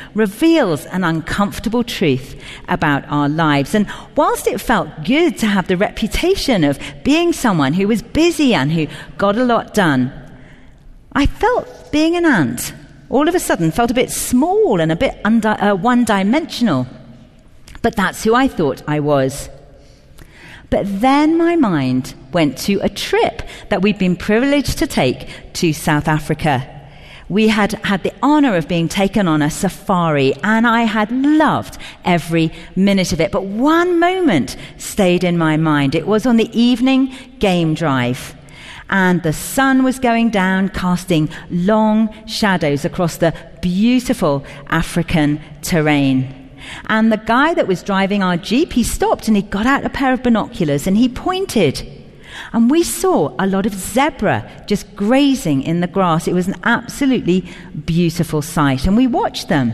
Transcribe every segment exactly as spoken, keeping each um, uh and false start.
reveals an uncomfortable truth about our lives. And whilst it felt good to have the reputation of being someone who was busy and who got a lot done, I felt being an ant all of a sudden felt a bit small and a bit undi- uh, one-dimensional. But that's who I thought I was. But then my mind went to a trip that we'd been privileged to take to South Africa. We had had the honor of being taken on a safari, and I had loved every minute of it. But one moment stayed in my mind. It was on the evening game drive, and the sun was going down, casting long shadows across the beautiful African terrain. And the guy that was driving our Jeep, he stopped and he got out a pair of binoculars and he pointed. And we saw a lot of zebra just grazing in the grass. It was an absolutely beautiful sight. And we watched them.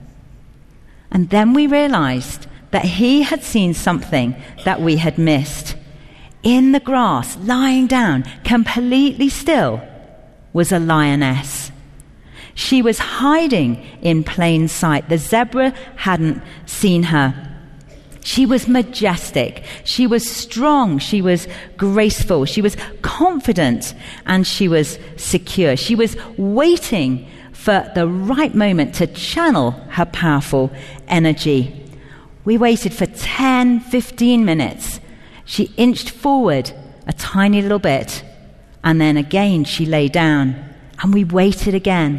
And then we realized that he had seen something that we had missed. In the grass, lying down, completely still, was a lioness. She was hiding in plain sight. The zebra hadn't seen her. She was majestic. She was strong. She was graceful. She was confident, and she was secure. She was waiting for the right moment to channel her powerful energy. We waited for ten, fifteen minutes. She inched forward a tiny little bit, and then again she lay down, and we waited again.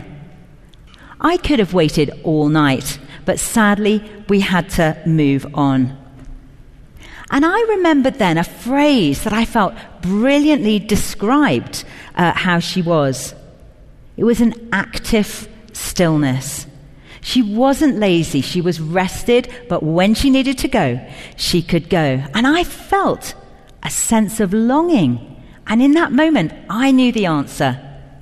I could have waited all night, but sadly, we had to move on. And I remembered then a phrase that I felt brilliantly described uh, how she was. It was an active stillness. She wasn't lazy. She was rested, but when she needed to go, she could go. And I felt a sense of longing. And in that moment, I knew the answer.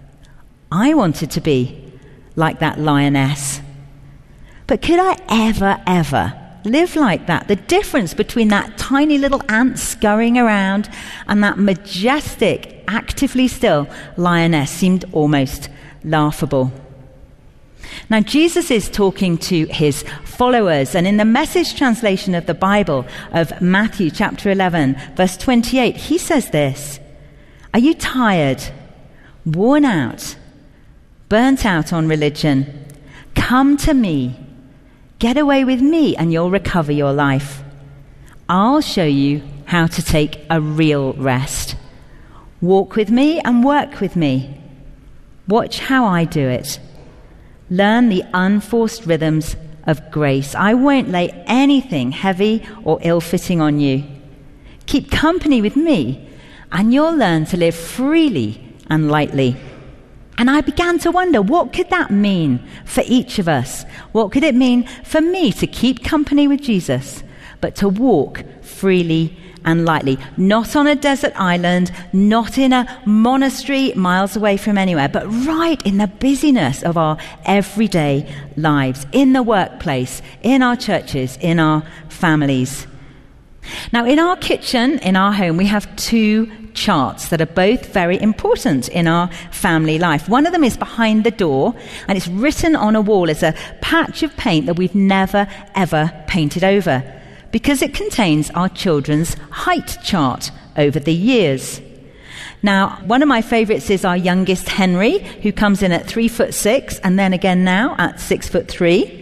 I wanted to be like that lioness. But could I ever, ever live like that? The difference between that tiny little ant scurrying around and that majestic, actively still lioness seemed almost laughable. Now, Jesus is talking to his followers, and in the Message translation of the Bible of Matthew chapter eleven, verse twenty-eight, he says this: "Are you tired, worn out, burnt out on religion? Come to me. Get away with me and you'll recover your life. I'll show you how to take a real rest. Walk with me and work with me. Watch how I do it. Learn the unforced rhythms of grace. I won't lay anything heavy or ill-fitting on you. Keep company with me and you'll learn to live freely and lightly." And I began to wonder, what could that mean for each of us? What could it mean for me to keep company with Jesus, but to walk freely and lightly? Not on a desert island, not in a monastery miles away from anywhere, but right in the busyness of our everyday lives, in the workplace, in our churches, in our families. Now, in our kitchen, in our home, we have two charts that are both very important in our family life. One of them is behind the door, and it's written on a wall as a patch of paint that we've never, ever painted over, because it contains our children's height chart over the years. Now, one of my favourites is our youngest, Henry, who comes in at three foot six, and then again now at six foot three.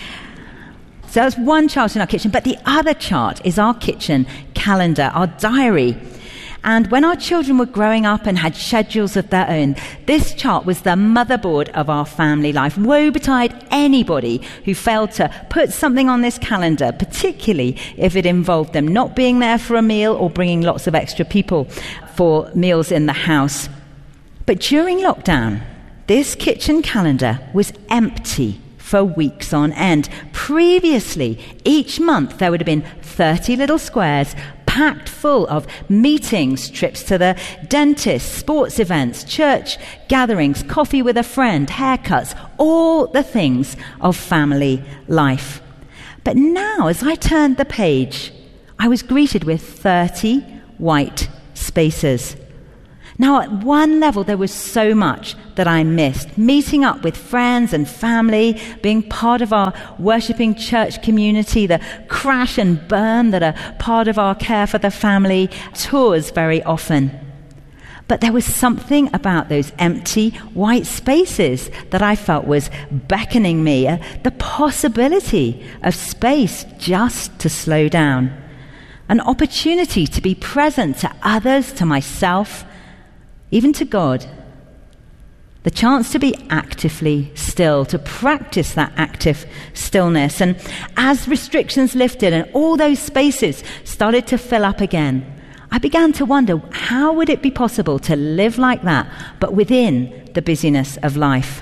So that's one chart in our kitchen, but the other chart is our kitchen calendar, our diary. And when our children were growing up and had schedules of their own, this chart was the motherboard of our family life. Woe betide anybody who failed to put something on this calendar, particularly if it involved them not being there for a meal or bringing lots of extra people for meals in the house. But during lockdown, this kitchen calendar was empty for weeks on end. Previously, each month there would have been thirty little squares packed full of meetings, trips to the dentist, sports events, church gatherings, coffee with a friend, haircuts, all the things of family life. But now, as I turned the page, I was greeted with thirty white spaces. Now, at one level, there was so much that I missed. Meeting up with friends and family, being part of our worshipping church community, the crash and burn that are part of our care for the family, tours very often. But there was something about those empty white spaces that I felt was beckoning me, uh, the possibility of space just to slow down, an opportunity to be present to others, to myself, even to God. The chance to be actively still, to practice that active stillness. And as restrictions lifted and all those spaces started to fill up again, I began to wonder, how would it be possible to live like that, but within the busyness of life?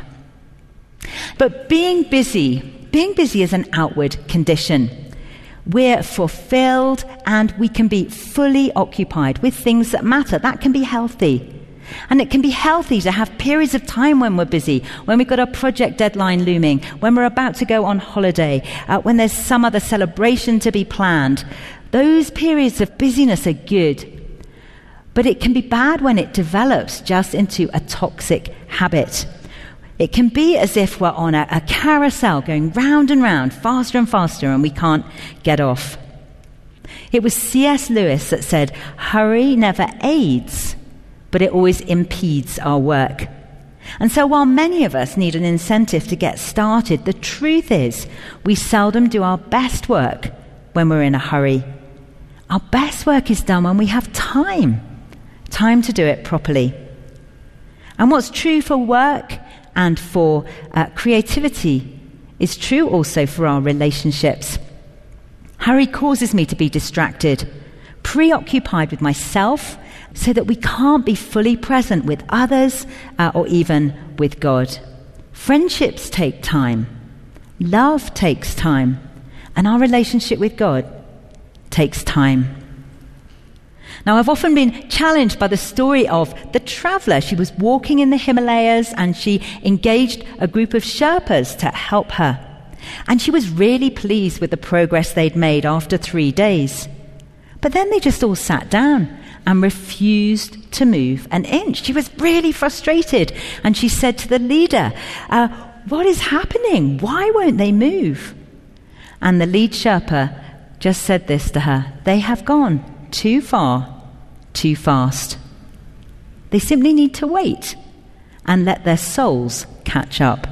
But being busy, being busy is an outward condition. We're fulfilled and we can be fully occupied with things that matter. That can be healthy. And it can be healthy to have periods of time when we're busy, when we've got a project deadline looming, when we're about to go on holiday, uh, when there's some other celebration to be planned. Those periods of busyness are good. But it can be bad when it develops just into a toxic habit. It can be as if we're on a, a carousel going round and round, faster and faster, and we can't get off. It was C S Lewis that said, "Hurry never aids, but it always impedes our work." And so while many of us need an incentive to get started, the truth is we seldom do our best work when we're in a hurry. Our best work is done when we have time, time to do it properly. And what's true for work and for uh, creativity is true also for our relationships. Hurry causes me to be distracted, preoccupied with myself, so that we can't be fully present with others uh, or even with God. Friendships take time. Love takes time. And our relationship with God takes time. Now, I've often been challenged by the story of the traveller. She was walking in the Himalayas and she engaged a group of Sherpas to help her. And she was really pleased with the progress they'd made after three days. But then they just all sat down and refused to move an inch. She was really frustrated. And she said to the leader, uh, what is happening? Why won't they move? And the lead Sherpa just said this to her: they have gone too far, too fast. They simply need to wait and let their souls catch up.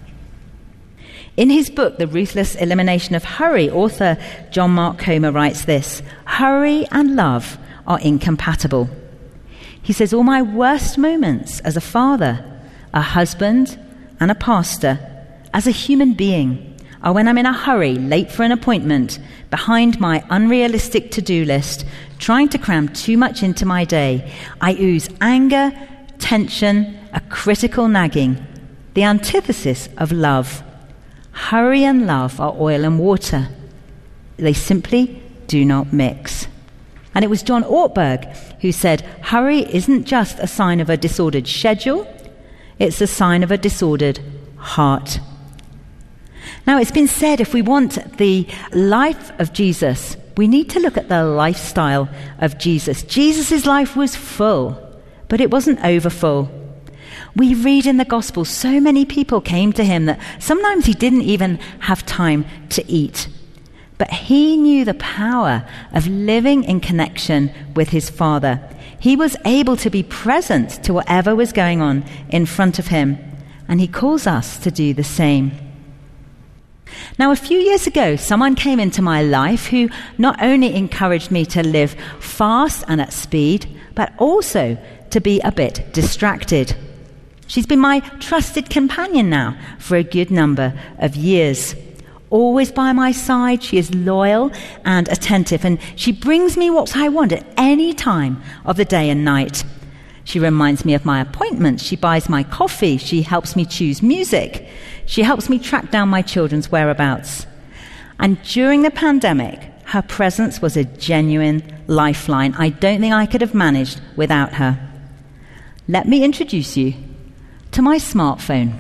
In his book, The Ruthless Elimination of Hurry, author John Mark Comer writes this: hurry and love are incompatible. He says, all my worst moments as a father, a husband, and a pastor, as a human being, are when I'm in a hurry, late for an appointment, behind my unrealistic to-do list, trying to cram too much into my day. I ooze anger, tension, a critical nagging, the antithesis of love. Hurry and love are oil and water. They simply do not mix. And it was John Ortberg who said, hurry isn't just a sign of a disordered schedule, it's a sign of a disordered heart. Now, it's been said, if we want the life of Jesus, we need to look at the lifestyle of Jesus. Jesus' life was full, but it wasn't overfull. We read in the Gospel, so many people came to him that sometimes he didn't even have time to eat. But he knew the power of living in connection with his Father. He was able to be present to whatever was going on in front of him, and he calls us to do the same. Now, a few years ago, someone came into my life who not only encouraged me to live fast and at speed, but also to be a bit distracted. She's been my trusted companion now for a good number of years. Always by my side, she is loyal and attentive, and she brings me what I want at any time of the day and night. She reminds me of my appointments, she buys my coffee, she helps me choose music, she helps me track down my children's whereabouts. And during the pandemic, her presence was a genuine lifeline. I don't think I could have managed without her. Let me introduce you to my smartphone.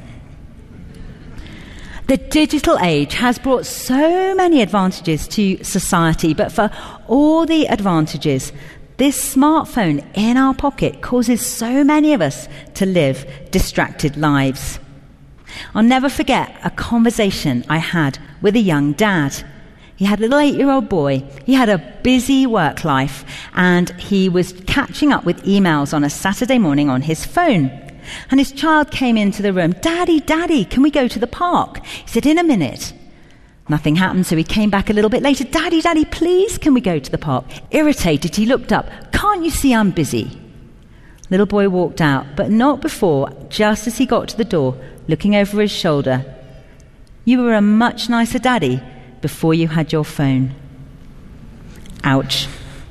The digital age has brought so many advantages to society, but for all the advantages, This smartphone in our pocket causes so many of us to live distracted lives. I'll never forget a conversation I had with a young dad. He had a little eight-year-old boy. He had a busy work life, and he was catching up with emails on a Saturday morning on his phone. And his child came into the room. "Daddy, Daddy, can we go to the park?" He said, "In a minute." Nothing happened, so he came back a little bit later. "Daddy, Daddy, please, can we go to the park?" Irritated, he looked up. "Can't you see I'm busy?" Little boy walked out, but not before, just as he got to the door, looking over his shoulder. "You were a much nicer daddy before you had your phone." Ouch.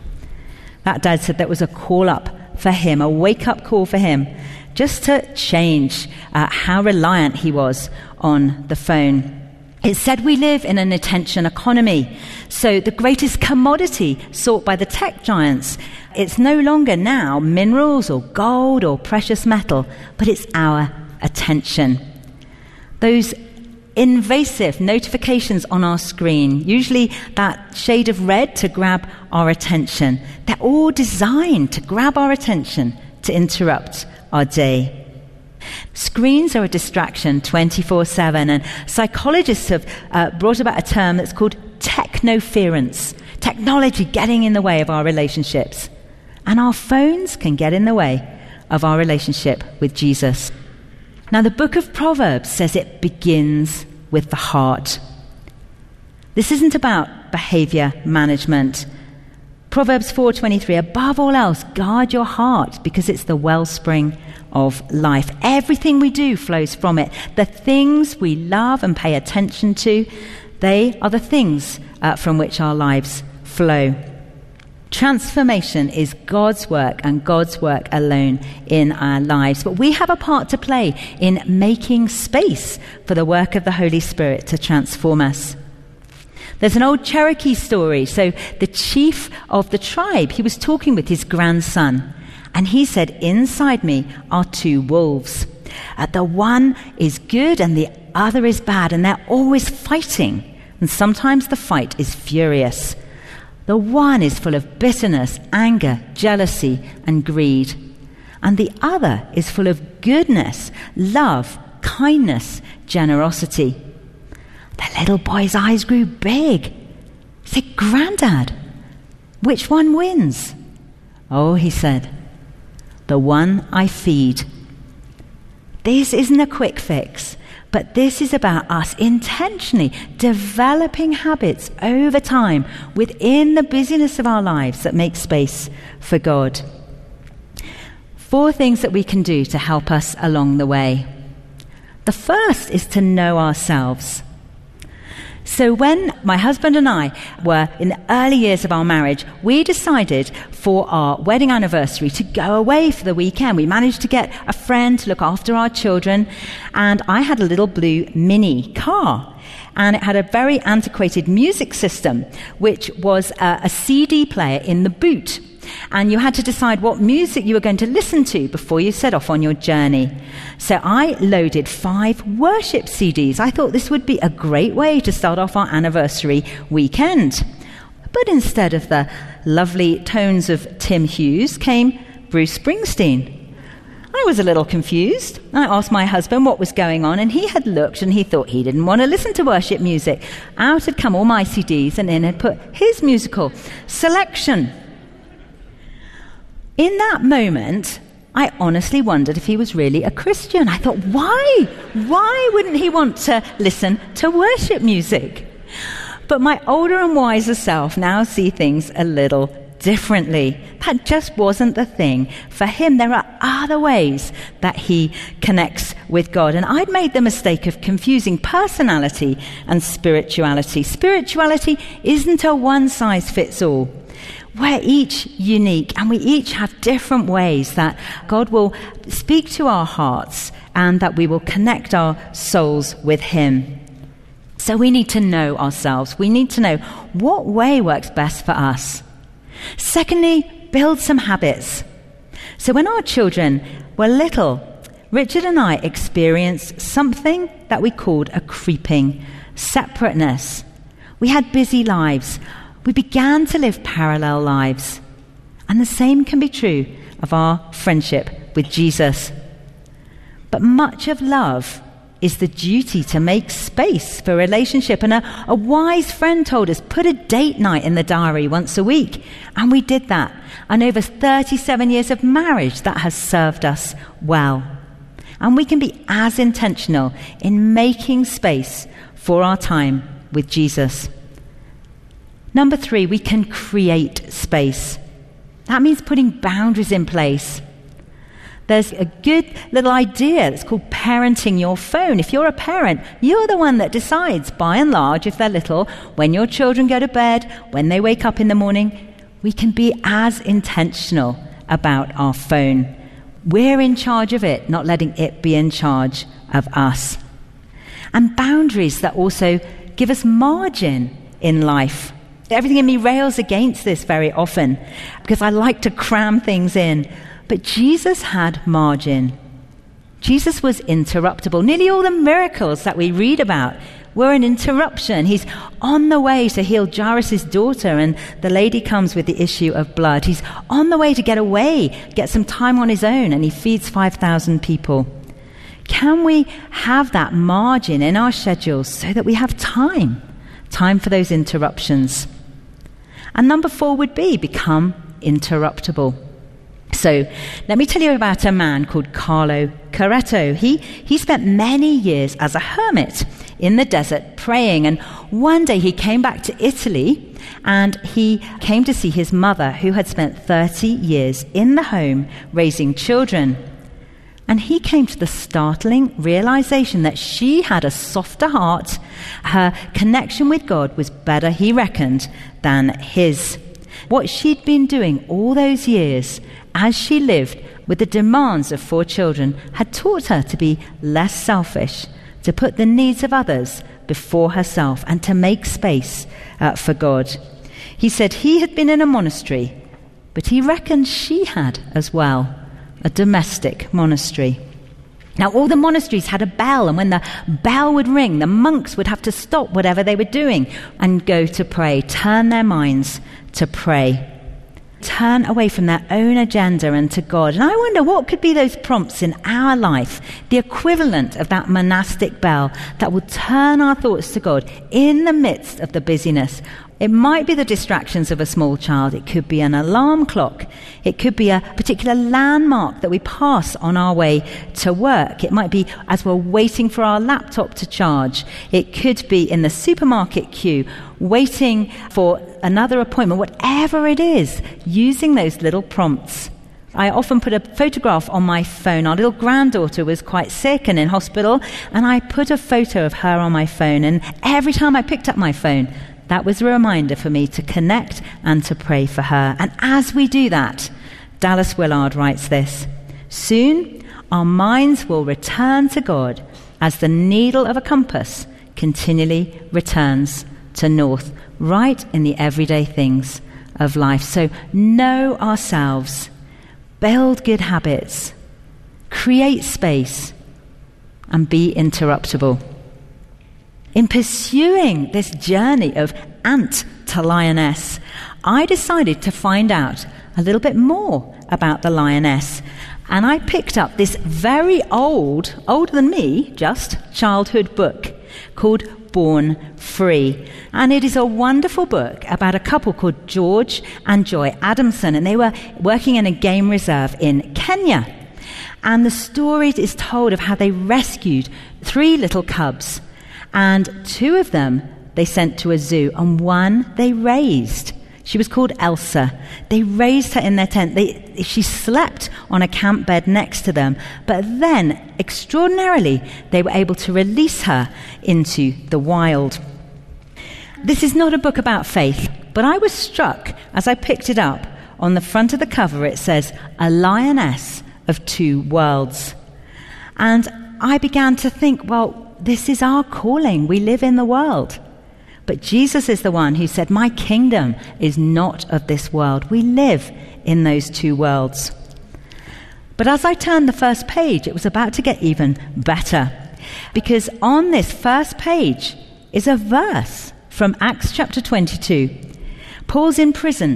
That dad said that was a call up for him, a wake-up call for him, just to change uh, how reliant he was on the phone. It said we live in an attention economy, so the greatest commodity sought by the tech giants, it's no longer now minerals or gold or precious metal, but it's our attention. Those invasive notifications on our screen, usually that shade of red to grab our attention, they're all designed to grab our attention, to interrupt our day. Screens are a distraction twenty-four seven, and psychologists have uh, brought about a term that's called technoference, technology getting in the way of our relationships. And our phones can get in the way of our relationship with Jesus. Now, the book of Proverbs says it begins with the heart. This isn't about behavior management. Proverbs four twenty-three, above all else, guard your heart because it's the wellspring of life. Everything we do flows from it. The things we love and pay attention to, they are the things uh, from which our lives flow. Transformation is God's work and God's work alone in our lives. But we have a part to play in making space for the work of the Holy Spirit to transform us. There's an old Cherokee story. So the chief of the tribe, he was talking with his grandson. And he said, "Inside me are two wolves. Uh, the one is good and the other is bad. And they're always fighting. And sometimes the fight is furious. The one is full of bitterness, anger, jealousy, and greed. And the other is full of goodness, love, kindness, generosity." The little boy's eyes grew big. He said, "Grandad, which one wins?" "Oh," he said, "the one I feed." This isn't a quick fix, but this is about us intentionally developing habits over time within the busyness of our lives that make space for God. Four things that we can do to help us along the way. The first is to know ourselves. So when my husband and I were in the early years of our marriage, we decided for our wedding anniversary to go away for the weekend. We managed to get a friend to look after our children, and I had a little blue mini car. And it had a very antiquated music system, which was a, a C D player in the boot. And you had to decide what music you were going to listen to before you set off on your journey. So I loaded five worship C Ds. I thought this would be a great way to start off our anniversary weekend. But instead of the lovely tones of Tim Hughes came Bruce Springsteen. I was a little confused. I asked my husband what was going on, and he had looked and he thought he didn't want to listen to worship music. Out had come all my C Ds, and in had put his musical selection. In that moment, I honestly wondered if he was really a Christian. I thought, why? Why wouldn't he want to listen to worship music? But my older and wiser self now see things a little differently. That just wasn't the thing for him. There are other ways that he connects with God. And I'd made the mistake of confusing personality and spirituality. Spirituality isn't a one-size-fits-all. We're each unique, and we each have different ways that God will speak to our hearts and that we will connect our souls with him. So we need to know ourselves. We need to know what way works best for us. Secondly, build some habits. So when our children were little, Richard and I experienced something that we called a creeping separateness. We had busy lives. We began to live parallel lives. And the same can be true of our friendship with Jesus. But much of love is the duty to make space for relationship. And a, a wise friend told us, put a date night in the diary once a week. And we did that. And over thirty-seven years of marriage, that has served us well. And we can be as intentional in making space for our time with Jesus. Number three, we can create space. That means putting boundaries in place. There's a good little idea that's called parenting your phone. If you're a parent, you're the one that decides, by and large, if they're little, when your children go to bed, when they wake up in the morning. We can be as intentional about our phone. We're in charge of it, not letting it be in charge of us. And boundaries that also give us margin in life. Everything in me rails against this very often because I like to cram things in. But Jesus had margin. Jesus was interruptible. Nearly all the miracles that we read about were an interruption. He's on the way to heal Jairus' daughter, and the lady comes with the issue of blood. He's on the way to get away, get some time on his own, and he feeds five thousand people. Can we have that margin in our schedules so that we have time, time for those interruptions? And number four would be become interruptible. So let me tell you about a man called Carlo Carretto. He, he spent many years as a hermit in the desert praying. And one day he came back to Italy and he came to see his mother, who had spent thirty years in the home raising children. And he came to the startling realization that she had a softer heart. Her connection with God was better, he reckoned, than his. What she'd been doing all those years as she lived with the demands of four children had taught her to be less selfish, to put the needs of others before herself, and to make space uh, for God. He said he had been in a monastery, but he reckoned she had as well, a domestic monastery. Now, all the monasteries had a bell, and when the bell would ring, the monks would have to stop whatever they were doing and go to pray, turn their minds to pray, turn away from their own agenda and to God. And I wonder what could be those prompts in our life, the equivalent of that monastic bell that will turn our thoughts to God in the midst of the busyness. It might be the distractions of a small child. It could be an alarm clock. It could be a particular landmark that we pass on our way to work. It might be as we're waiting for our laptop to charge. It could be in the supermarket queue, waiting for another appointment. Whatever it is, using those little prompts. I often put a photograph on my phone. Our little granddaughter was quite sick and in hospital, and I put a photo of her on my phone. And every time I picked up my phone, that was a reminder for me to connect and to pray for her. And as we do that, Dallas Willard writes this: soon our minds will return to God as the needle of a compass continually returns to north, right in the everyday things of life. So know ourselves, build good habits, create space, and be interruptible. In pursuing this journey of ant to lioness, I decided to find out a little bit more about the lioness. And I picked up this very old, older than me, just, childhood book called Born Free. And it is a wonderful book about a couple called George and Joy Adamson. And they were working in a game reserve in Kenya. And the story is told of how they rescued three little cubs. And two of them they sent to a zoo, and one they raised. She was called Elsa. They raised her in their tent. They, she slept on a camp bed next to them. But then, extraordinarily, they were able to release her into the wild. This is not a book about faith, but I was struck as I picked it up. On the front of the cover, it says, "A lioness of two worlds." And I began to think, well, this is our calling. We live in the world. But Jesus is the one who said, my kingdom is not of this world. We live in those two worlds. But as I turned the first page, it was about to get even better. Because on this first page is a verse from Acts chapter twenty-two. Paul's in prison,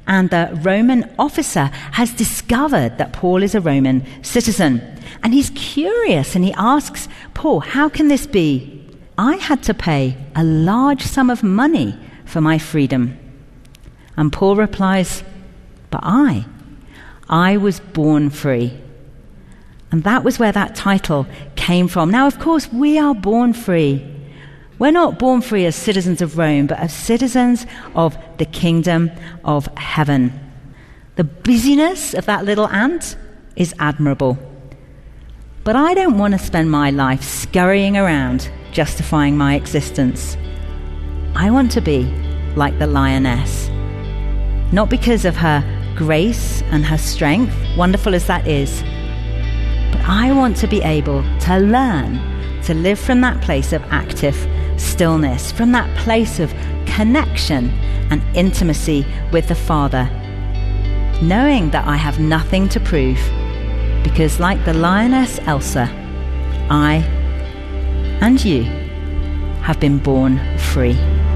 and the Roman officer has discovered that Paul is a Roman citizen. And he's curious and he asks Paul, how can this be? I had to pay a large sum of money for my freedom. And Paul replies, but I, I was born free. And that was where that title came from. Now, of course, we are born free. We're not born free as citizens of Rome, but as citizens of the kingdom of heaven. The busyness of that little ant is admirable. But I don't want to spend my life scurrying around justifying my existence. I want to be like the lioness. Not because of her grace and her strength, wonderful as that is, but I want to be able to learn to live from that place of active stillness, from that place of connection and intimacy with the Father, knowing that I have nothing to prove, because like the lioness Elsa, I and you have been born free.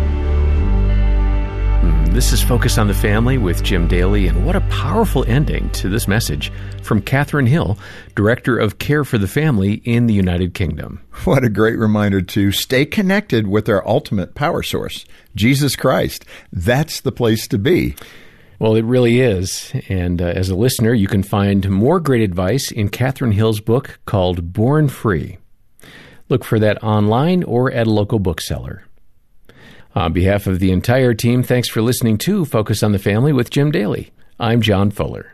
This is Focus on the Family with Jim Daly, and what a powerful ending to this message from Catherine Hill, Director of Care for the Family in the United Kingdom. What a great reminder to stay connected with our ultimate power source, Jesus Christ. That's the place to be. Well, it really is. And uh, as a listener, you can find more great advice in Catherine Hill's book called Born Free. Look for that online or at a local bookseller. On behalf of the entire team, thanks for listening to Focus on the Family with Jim Daly. I'm John Fuller.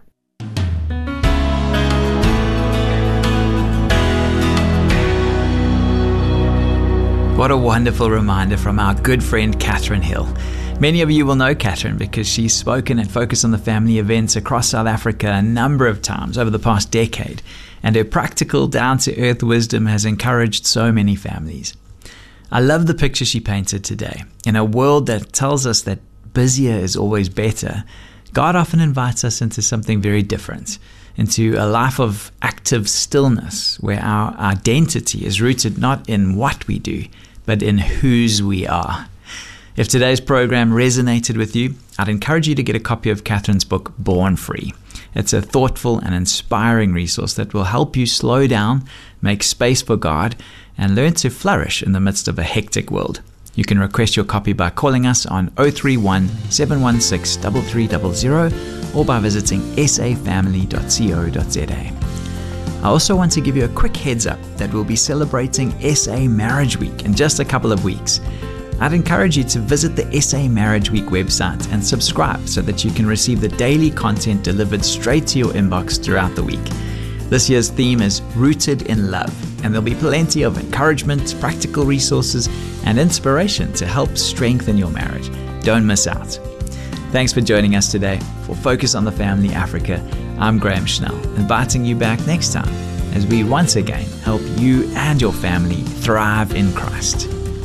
What a wonderful reminder from our good friend Catherine Hill. Many of you will know Catherine because she's spoken at Focus on the Family events across South Africa a number of times over the past decade, and her practical, down-to-earth wisdom has encouraged so many families. I love the picture she painted today. In a world that tells us that busier is always better, God often invites us into something very different, into a life of active stillness, where our identity is rooted not in what we do, but in whose we are. If today's program resonated with you, I'd encourage you to get a copy of Catherine's book, Born Free. It's a thoughtful and inspiring resource that will help you slow down, make space for God, and learn to flourish in the midst of a hectic world. You can request your copy by calling us on oh three one, seven one six, three three zero zero or by visiting s a family dot co dot z a. I also want to give you a quick heads up that we'll be celebrating S A Marriage Week in just a couple of weeks. I'd encourage you to visit the S A Marriage Week website and subscribe so that you can receive the daily content delivered straight to your inbox throughout the week. This year's theme is Rooted in Love, and there'll be plenty of encouragement, practical resources, and inspiration to help strengthen your marriage. Don't miss out. Thanks for joining us today for Focus on the Family Africa. I'm Graham Schnell, inviting you back next time as we once again help you and your family thrive in Christ.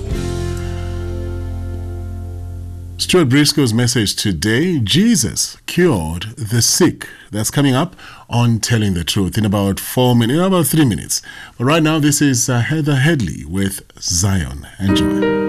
Stuart Briscoe's message today, Jesus cured the sick. That's coming up on Telling the Truth in about four minutes, in about three minutes. But right now, this is uh, Heather Headley with Zion. Enjoy.